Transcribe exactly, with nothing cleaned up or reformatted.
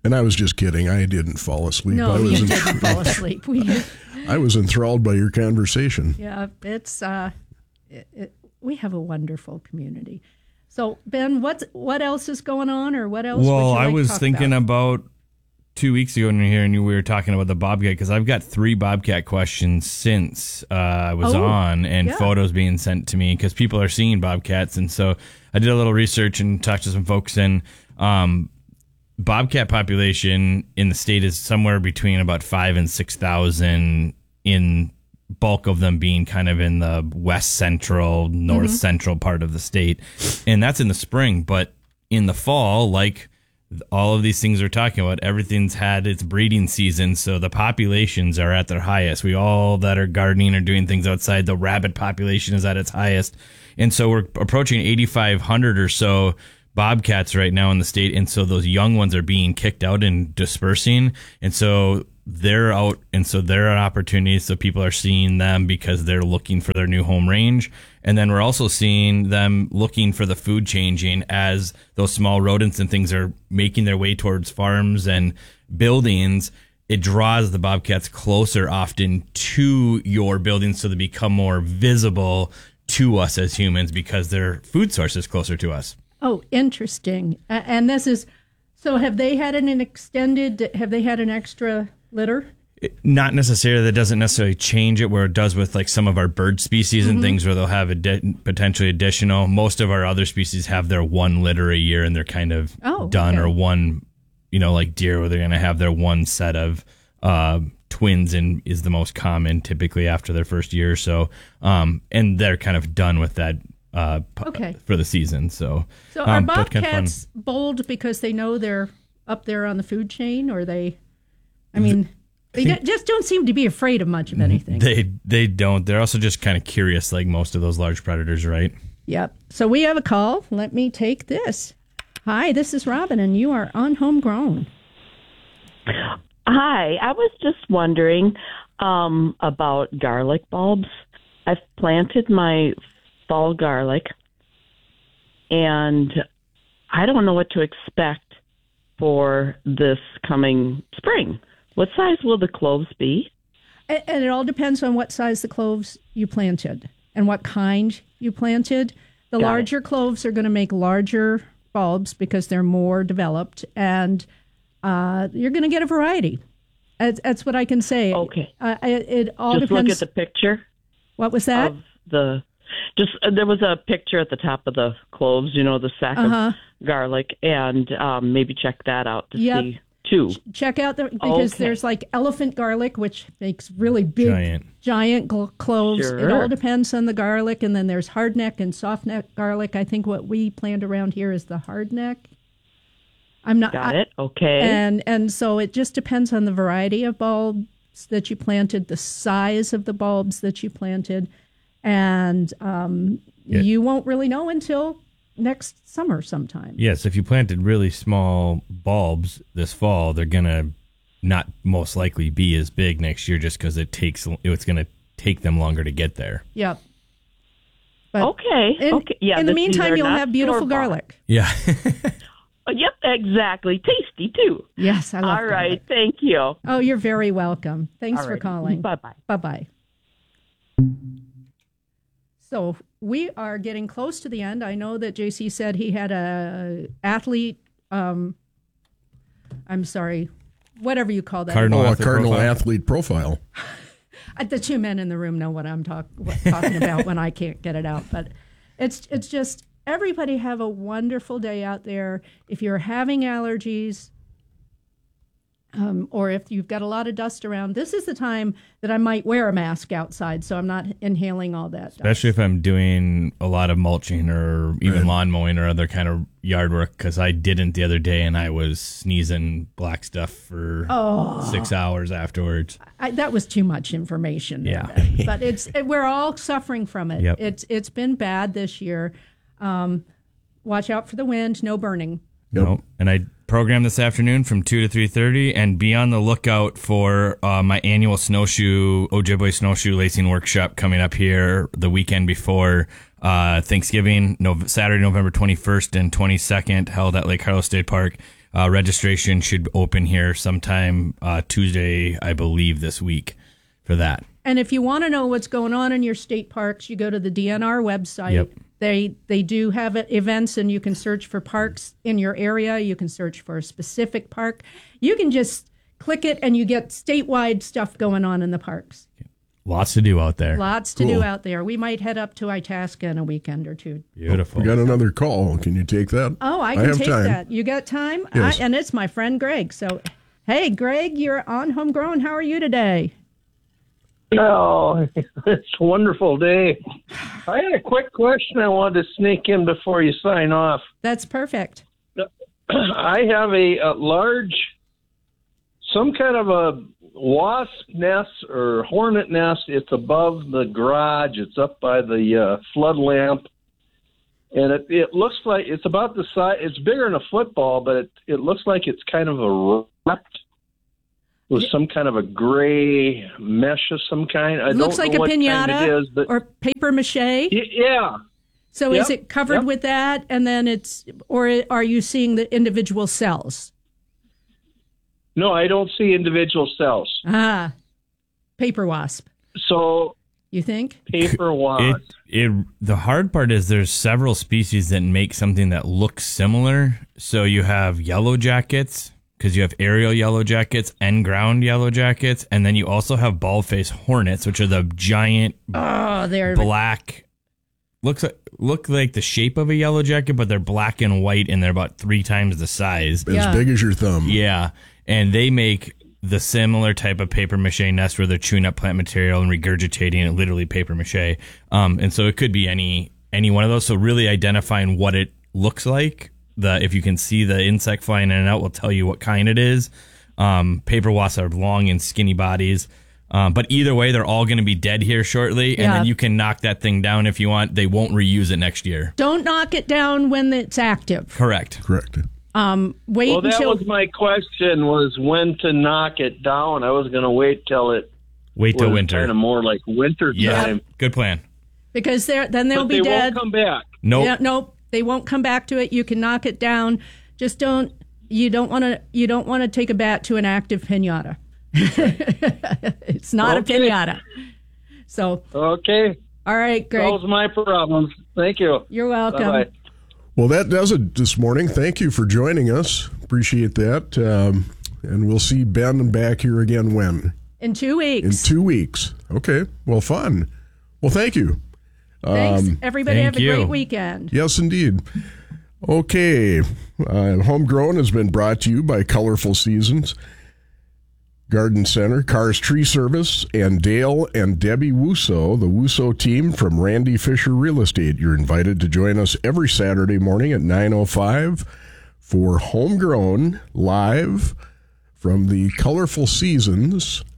And I was just kidding. I didn't fall asleep. No, I was you en- didn't fall asleep. We, I was enthralled by your conversation. yeah, it's uh, it, it, we have a wonderful community. So, Ben, what's what else is going on, or what else? Well, would you like I was to talk thinking about? about two weeks ago when you were here and you, we were talking about the Bobcat, because I've got three Bobcat questions since uh, I was Oh, on, and yeah. photos being sent to me because people are seeing Bobcats. And so I did a little research and talked to some folks, and um, Bobcat population in the state is somewhere between about five and six thousand, in bulk of them being kind of in the west central, north Mm-hmm. central part of the state. And that's in the spring. But in the fall, like all of these things we're talking about, everything's had its breeding season. So the populations are at their highest. We all that are gardening or doing things outside, the rabbit population is at its highest. And so we're approaching eighty-five hundred or so bobcats right now in the state. And so those young ones are being kicked out and dispersing. And so they're out, and so they're an opportunity. So people are seeing them because they're looking for their new home range. And then we're also seeing them looking for the food changing as those small rodents and things are making their way towards farms and buildings. It draws the bobcats closer often to your buildings, so they become more visible to us as humans because their food source is closer to us. Oh, interesting. A- And this is so. Have they had an extended? Have they had an extra litter? Not necessarily. That doesn't necessarily change it where it does with like some of our bird species and things where they'll have a adi- potentially additional. Most of our other species have their one litter a year and they're kind of Oh, done, okay. or one, you know, like deer where they're going to have their one set of uh, twins, and is the most common typically after their first year or so. Um, and they're kind of done with that uh, p- Okay. for the season. So, So are um, but kind of fun. bobcats bold because they know they're up there on the food chain, or they? I mean, they don't- just don't seem to be afraid of much of anything. They they don't. They're also just kind of curious, like most of those large predators, right? Yep. So we have a call. Let me take this. Hi, this is Robin, and you are on Homegrown. Hi, I was just wondering um, about garlic bulbs. I've planted my fall garlic, and I don't know what to expect for this coming spring. What size will the cloves be? And, and it all depends on what size the cloves you planted and what kind you planted. The Got it. larger cloves are going to make larger bulbs because they're more developed, and uh, you're going to get a variety. That's, that's what I can say. Okay. Uh, it, it all Just depends. look at the picture What was that? of the. Just uh, there was a picture at the top of the cloves, you know, the sack Uh-huh. of garlic, and um, maybe check that out to Yep. see too. Check out the because Okay. there's like elephant garlic, which makes really big, Giant. giant gl- cloves. It Sure. all depends on the garlic, and then there's hardneck and softneck garlic. I think what we plant around here is the hardneck. I'm not. Got I- it. Okay. And and so it just depends on the variety of bulbs that you planted, the size of the bulbs that you planted, and um, Yeah. you won't really know until next summer sometime. Yes, if you planted really small bulbs this fall, they're gonna not most likely be as big next year, just because it takes it's gonna take them longer to get there. Yep. But okay. in, okay. Yeah. in the this- these meantime, are you'll not have beautiful store-bought. garlic. Yeah. Uh, Yep. Exactly. Tasty too. Yes, I love All right. garlic. Thank you. Oh, you're very welcome. Thanks All for right. calling. Bye-bye. Bye-bye. So we are getting close to the end. I know that J C said he had a athlete. Um, I'm sorry, whatever you call that. Cardinal Oh, a athlete cardinal profile. athlete profile. Uh, The two men in the room know what I'm talk, what, talking about when I can't get it out. But it's it's just everybody have a wonderful day out there. If you're having allergies, um, or if you've got a lot of dust around, this is the time that I might wear a mask outside, so I'm not inhaling all that dust. Especially if I'm doing a lot of mulching or even lawn mowing or other kind of yard work, because I didn't the other day and I was sneezing black stuff for six hours afterwards. I, that was too much information. there, Yeah. Ben. But it's it, we're all suffering from it. Yep. It's it's been bad this year. Um, watch out for the wind. No burning. Yep. Nope. And I programmed this afternoon from two to three thirty, and be on the lookout for uh, my annual snowshoe Ojibwe snowshoe lacing workshop coming up here the weekend before uh, Thanksgiving, no, Saturday, November twenty-first and twenty-second, held at Lake Harlow State Park. Uh, registration should open here sometime uh, Tuesday, I believe, this week for that. And if you want to know what's going on in your state parks, you go to the D N R website. Yep. They they do have events, and you can search for parks in your area. You can search for a specific park. You can just click it, and you get statewide stuff going on in the parks. Lots to do out there. Lots to Cool. do out there. We might head up to Itasca in a weekend or two. Beautiful. We got another call. Can you take that? Oh, I can have take time. that. You got time? Yes. I, and it's my friend Greg. So, hey, Greg, you're on Homegrown. How are you today? Oh, it's a wonderful day. I had a quick question I wanted to sneak in before you sign off. That's perfect. I have a, a large, some kind of a wasp nest or hornet nest. It's above the garage. It's up by the uh, flood lamp. And it, it looks like it's about the size, it's bigger than a football, but it, it looks like it's kind of a wrapped with some kind of a gray mesh of some kind. I Looks don't like know a what piñata kind it is, but or paper mache. y- yeah. So is Yep, it covered yep. with that, and then it's, or are you seeing the individual cells? No, I don't see individual cells. Ah, paper wasp. So You think? paper It, wasp. it the hard part is there's several species that make something that looks similar. So you have yellow jackets, because you have aerial yellow jackets and ground yellow jackets, and then you also have bald-faced hornets, which are the giant Oh, they're black. Looks like, look like the shape of a yellow jacket, but they're black and white, and they're about three times the size. As Yeah. big as your thumb. Yeah, and they make the similar type of paper mache nest where they're chewing up plant material and regurgitating it, literally paper mache. Um, and so it could be any any one of those. So really identifying what it looks like, the if you can see the insect flying in and out, will tell you what kind it is. Um, paper wasps are long and skinny bodies. Um, but either way, they're all going to be dead here shortly, and Yeah. then you can knock that thing down if you want. They won't reuse it next year. don't knock it down when it's active. Correct. Correct. Um, wait Well, that until was my question: was when to knock it down. I was going to wait till it Wait till was winter. kind of more like winter Yeah, time. good plan. because they're then they'll But be they dead. won't come back. Nope. Yeah, nope, they won't come back to it. You can knock it down. Just don't. You don't want to. You don't want to take a bat to an active piñata. It's not Okay. a piñata. So, Okay, all right, Greg, those my problems. Thank you. you're welcome. Bye-bye. Well, that does it this morning. Thank you for joining us. Appreciate that. Um, and we'll see Ben back here again when? In two In weeks. two weeks. Okay. Well, fun. Well, thank you. Thanks, everybody. thank have a you. great weekend. Yes, indeed. Okay. Uh, Homegrown has been brought to you by Colorful Seasons Garden Center, Cars Tree Service, and Dale and Debbie Wusso, the Wusso team from Randy Fisher Real Estate. You're invited to join us every Saturday morning at nine oh five for Homegrown live from the Colorful Seasons